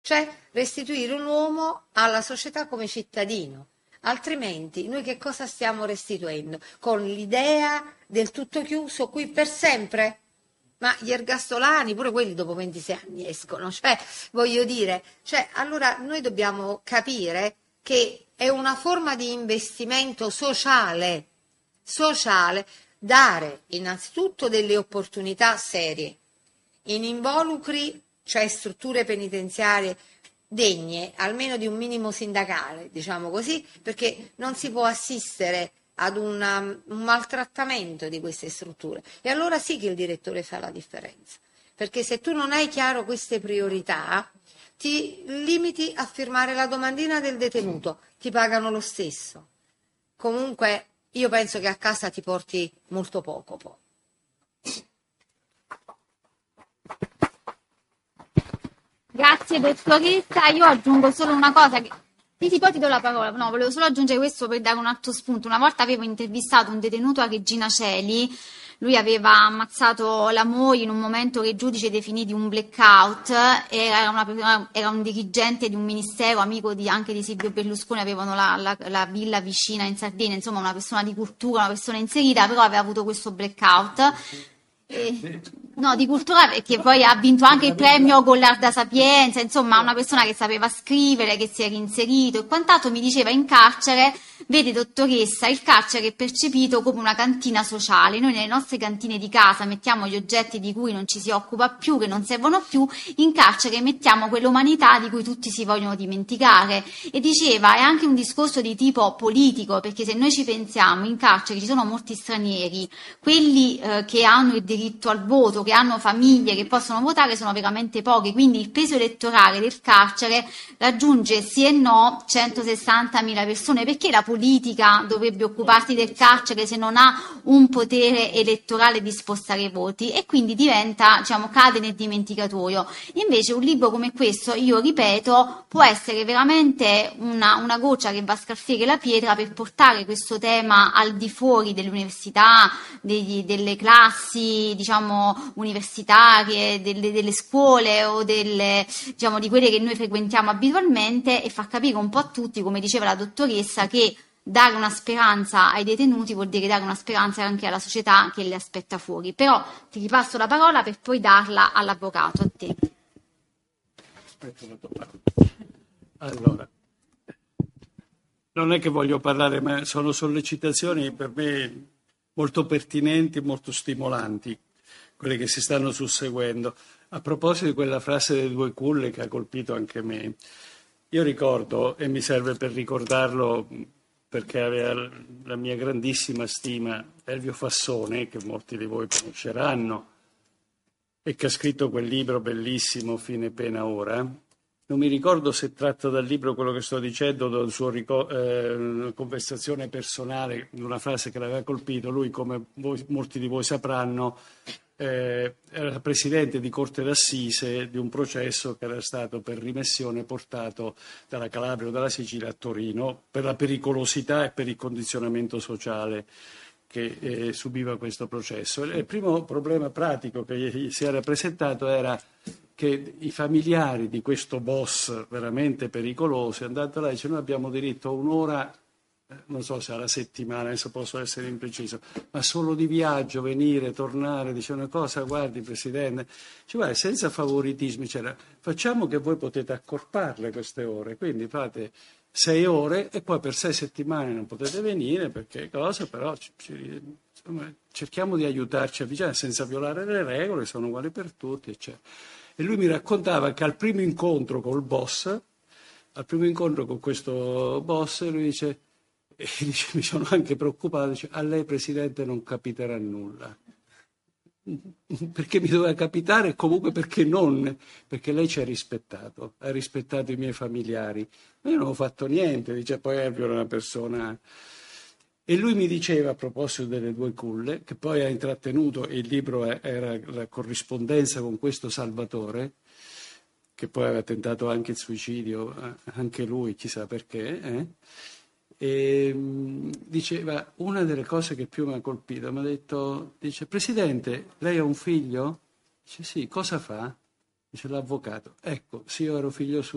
cioè restituire un uomo alla società come cittadino. Altrimenti noi che cosa stiamo restituendo? Con l'idea del tutto chiuso qui per sempre? Ma gli ergastolani, pure quelli dopo 26 anni escono, cioè voglio dire, cioè, allora noi dobbiamo capire che è una forma di investimento sociale, dare innanzitutto delle opportunità serie, in involucri, cioè strutture penitenziarie degne almeno di un minimo sindacale, diciamo così, perché non si può assistere ad un maltrattamento di queste strutture. E allora sì che il direttore fa la differenza, perché se tu non hai chiaro queste priorità, ti limiti a firmare la domandina del detenuto, ti pagano lo stesso. Comunque io penso che a casa ti porti molto poco poi. Grazie dottoressa, io aggiungo solo una cosa che... Sì, poi ti do la parola. No, volevo solo aggiungere questo per dare un altro spunto. Una volta avevo intervistato un detenuto a Regina Coeli, lui aveva ammazzato la moglie in un momento che il giudice definì di un blackout, era un dirigente di un ministero, amico anche di Silvio Berlusconi, avevano la villa vicina in Sardegna, insomma una persona di cultura, una persona inserita, però aveva avuto questo blackout. No, di cultura, perché poi ha vinto anche il premio Gollarda Sapienza, insomma una persona che sapeva scrivere, che si era inserito e quant'altro. Mi diceva in carcere, vede dottoressa, il carcere è percepito come una cantina sociale, noi nelle nostre cantine di casa mettiamo gli oggetti di cui non ci si occupa più, che non servono più, in carcere mettiamo quell'umanità di cui tutti si vogliono dimenticare. E diceva, è anche un discorso di tipo politico, perché se noi ci pensiamo, in carcere ci sono molti stranieri, quelli che hanno il diritto al voto, che hanno famiglie, che possono votare, sono veramente pochi, quindi il peso elettorale del carcere raggiunge sì e no 160.000 persone. Perché la politica dovrebbe occuparsi del carcere se non ha un potere elettorale di spostare i voti? E quindi diventa, diciamo, cade nel dimenticatoio. Invece un libro come questo, io ripeto, può essere veramente una goccia che va a scalfire la pietra per portare questo tema al di fuori dell'università, delle classi, diciamo, universitarie, delle scuole o diciamo, di quelle che noi frequentiamo abitualmente, e far capire un po' a tutti, come diceva la dottoressa, che dare una speranza ai detenuti vuol dire dare una speranza anche alla società che li aspetta fuori. Però ti ripasso la parola per poi darla all'avvocato, a te. Allora, non è che voglio parlare, ma sono sollecitazioni per me molto pertinenti, molto stimolanti, quelle che si stanno susseguendo. A proposito di quella frase delle due culle che ha colpito anche me, io ricordo, e mi serve per ricordarlo perché aveva la mia grandissima stima, Elvio Fassone, che molti di voi conosceranno, e che ha scritto quel libro bellissimo, Fine pena ora. Non mi ricordo se tratta dal libro quello che sto dicendo, dal suo conversazione personale, una frase che l'aveva colpito. Lui, come molti di voi sapranno, era presidente di corte d'assise di un processo che era stato per rimessione portato dalla Calabria o dalla Sicilia a Torino per la pericolosità e per il condizionamento sociale che subiva questo processo. Il primo problema pratico che gli si era presentato era che i familiari di questo boss veramente pericoloso, andando là, dice: noi abbiamo diritto a un'ora, non so se alla settimana, adesso posso essere impreciso, ma solo di viaggio, venire, tornare. Dice una cosa, guardi Presidente, dice, guarda, senza favoritismi, facciamo che voi potete accorparle queste ore, quindi fate 6 ore e poi per 6 settimane non potete venire perché cosa, però insomma, cerchiamo di aiutarci a vicenda senza violare le regole, sono uguali per tutti, eccetera. E lui mi raccontava che al primo incontro col boss, al primo incontro con questo boss, lui dice, mi sono anche preoccupato, dice, a lei Presidente non capiterà nulla. Perché mi doveva capitare, comunque perché lei ci ha rispettato i miei familiari. Ma io non ho fatto niente, dice, poi Elvio era una persona... E lui mi diceva, a proposito delle due culle, che poi ha intrattenuto, e il libro era la corrispondenza con questo Salvatore, che poi aveva tentato anche il suicidio, anche lui, chissà perché, E diceva, una delle cose che più mi ha colpito, mi ha detto, dice, Presidente, lei ha un figlio? Dice, sì, cosa fa? Dice, l'avvocato. Ecco, se io ero figlio suo,